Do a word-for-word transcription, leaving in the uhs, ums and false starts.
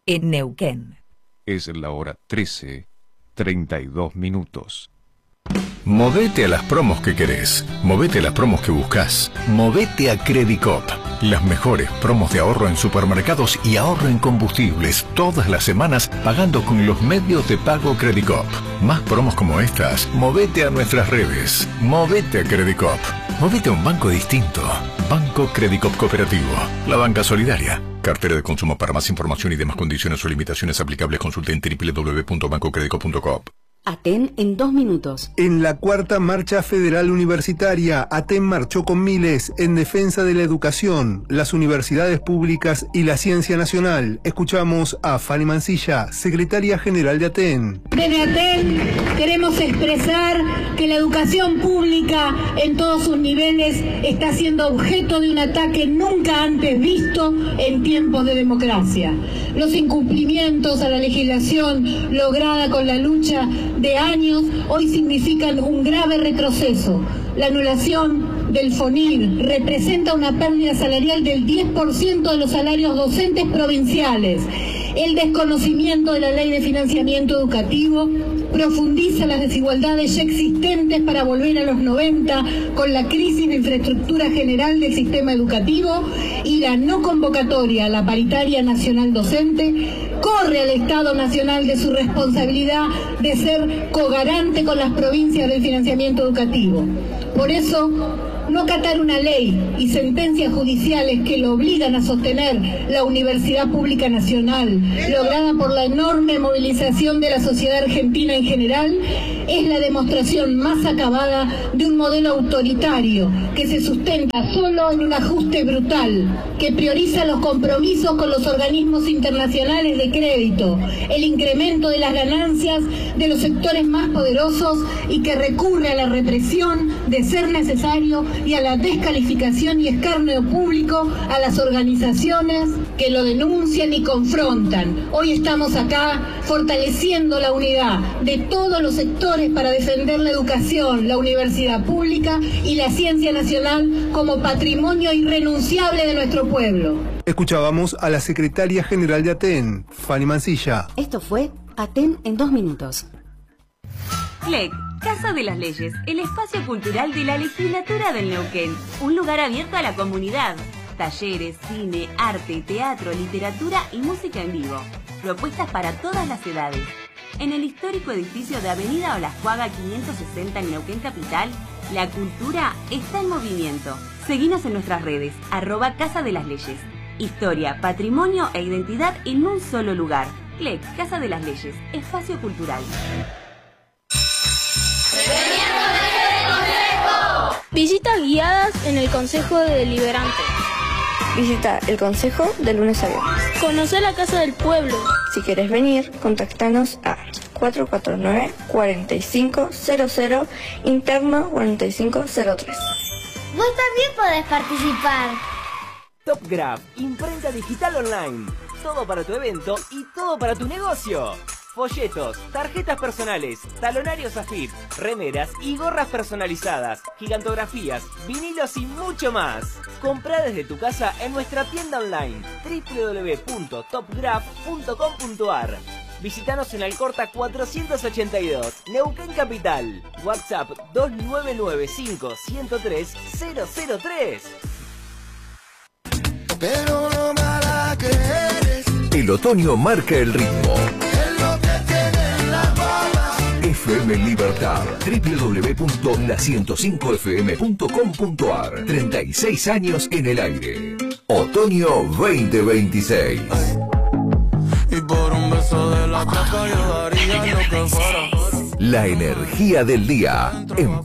en Neuquén. Es la hora trece, treinta y dos minutos. Movete a las promos que querés. Movete a las promos que buscas. Movete a Credicop. Las mejores promos de ahorro en supermercados y ahorro en combustibles todas las semanas pagando con los medios de pago Credicop. Más promos como estas, movete a nuestras redes. Movete a Credicop. Movete a un banco distinto. Banco Credicop Cooperativo. La banca solidaria. Cartera de consumo. Para más información y demás condiciones o limitaciones aplicables consulte en doble u doble u doble u punto banco credicop punto com. Aten en dos minutos. En la cuarta marcha federal universitaria, Aten marchó con miles en defensa de la educación, las universidades públicas y la ciencia nacional. Escuchamos a Fanny Mancilla, secretaria general de Aten. Desde Aten queremos expresar que la educación pública en todos sus niveles está siendo objeto de un ataque nunca antes visto en tiempos de democracia. Los incumplimientos a la legislación lograda con la lucha de años hoy significan un grave retroceso. La anulación del FONIR representa una pérdida salarial del diez por ciento de los salarios docentes provinciales. El desconocimiento de la ley de financiamiento educativo profundiza las desigualdades ya existentes para volver a los noventa con la crisis de infraestructura general del sistema educativo, y la no convocatoria a la paritaria nacional docente corre al Estado Nacional de su responsabilidad de ser cogarante con las provincias del financiamiento educativo. Por eso, no acatar una ley y sentencias judiciales que lo obligan a sostener la Universidad Pública Nacional, lograda por la enorme movilización de la sociedad argentina en general, es la demostración más acabada de un modelo autoritario que se sustenta solo en un ajuste brutal, que prioriza los compromisos con los organismos internacionales de crédito, el incremento de las ganancias de los sectores más poderosos y que recurre a la represión de ser necesario y a la descalificación y escarnio público a las organizaciones que lo denuncian y confrontan. Hoy estamos acá fortaleciendo la unidad de todos los sectores para defender la educación, la universidad pública y la ciencia nacional como patrimonio irrenunciable de nuestro pueblo. Escuchábamos a la secretaria general de Aten, Fanny Mancilla. Esto fue Aten en dos minutos. C L E C, Casa de las Leyes, el espacio cultural de la legislatura del Neuquén. Un lugar abierto a la comunidad. Talleres, cine, arte, teatro, literatura y música en vivo. Propuestas para todas las edades. En el histórico edificio de Avenida Olascuaga quinientos sesenta en Neuquén Capital, la cultura está en movimiento. Seguinos en nuestras redes, arroba Casa de las Leyes. Historia, patrimonio e identidad en un solo lugar. C L E C, Casa de las Leyes, espacio cultural. Visitas guiadas en el Consejo Deliberante. Visita el Consejo de lunes a viernes. Conocer la Casa del Pueblo. Si quieres venir, contactanos a cuatro cuatro nueve, cuatro cinco cero cero, interno cuatro cinco cero tres. Vos también podés participar. TopGraph, imprenta digital online. Todo para tu evento y todo para tu negocio. Folletos, tarjetas personales, talonarios A F I P, remeras y gorras personalizadas, gigantografías, vinilos y mucho más. Comprá desde tu casa en nuestra tienda online doble u doble u doble u punto top graph punto com punto ar. Visítanos en Alcorta cuatrocientos ochenta y dos, Neuquén Capital. WhatsApp dos nueve nueve cinco, uno cero tres, cero cero tres. Pero no me hará creer. El otoño marca el ritmo. F M Libertad, doble u doble u doble u punto la ciento cinco f m punto com punto ar. treinta y seis años en el aire. Otoño veinte veintiséis. Y por un beso de la caca yo daría lo que fuera. La energía del día en